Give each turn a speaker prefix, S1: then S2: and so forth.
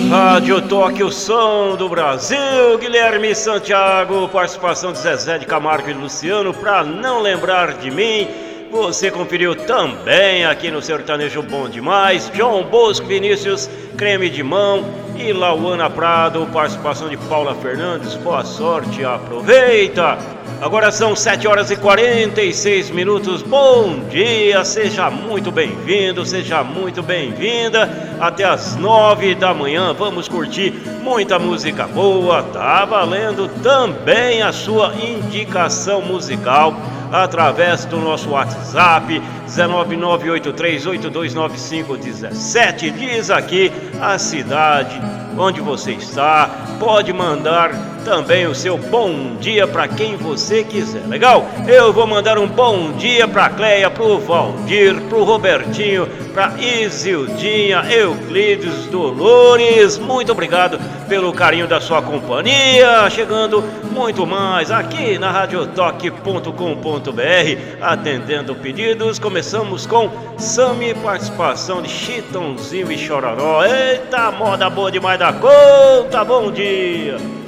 S1: Rádio Toque, o som do Brasil. Guilherme Santiago, participação de Zezé de Camargo e Luciano, pra não lembrar de mim. Você conferiu também aqui no Sertanejo Bom Demais, João Bosco, Vinícius, Creme de Mão e Lauana Prado, participação de Paula Fernandes. Boa sorte, aproveita! Agora são 7 horas e 46 minutos. Bom dia, seja muito bem-vindo, seja muito bem-vinda. Até as 9 da manhã vamos curtir muita música boa. Tá valendo também a sua indicação musical através do nosso WhatsApp 19983829517. Diz aqui a cidade onde você está. Pode mandar também o seu bom dia para quem você quiser. Legal? Eu vou mandar um bom dia para Cleia, pro Valdir, pro Robertinho, para Isildinha, Euclides, Dolores. Muito obrigado pelo carinho da sua companhia. Chegando muito mais aqui na radiotoque.com.br, atendendo pedidos. Começamos com Sami, participação de Chitãozinho e Chororó. Eita, moda boa demais da conta. Bom dia.